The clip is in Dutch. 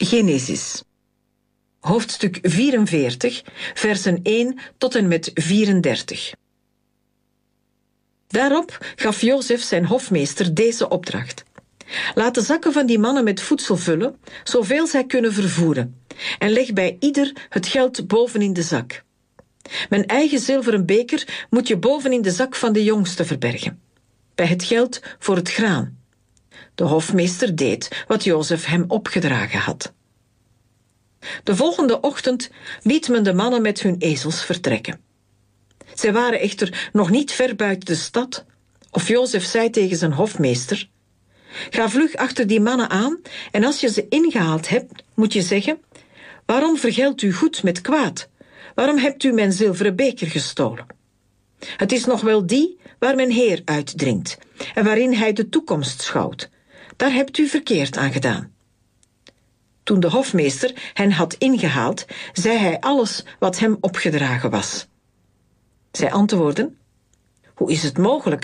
Genesis. Hoofdstuk 44, versen 1 tot en met 34. Daarop gaf Jozef zijn hofmeester deze opdracht. Laat de zakken van die mannen met voedsel vullen, zoveel zij kunnen vervoeren, en leg bij ieder het geld bovenin de zak. Mijn eigen zilveren beker moet je bovenin de zak van de jongste verbergen, bij het geld voor het graan. De hofmeester deed wat Jozef hem opgedragen had. De volgende ochtend liet men de mannen met hun ezels vertrekken. Zij waren echter nog niet ver buiten de stad, of Jozef zei tegen zijn hofmeester: ga vlug achter die mannen aan, en als je ze ingehaald hebt, moet je zeggen: waarom vergeldt u goed met kwaad? Waarom hebt u mijn zilveren beker gestolen? Het is nog wel die waar mijn Heer uitdrinkt en waarin hij de toekomst schouwt. Daar hebt u verkeerd aan gedaan. Toen de hofmeester hen had ingehaald, zei hij alles wat hem opgedragen was. Zij antwoordden: hoe is het mogelijk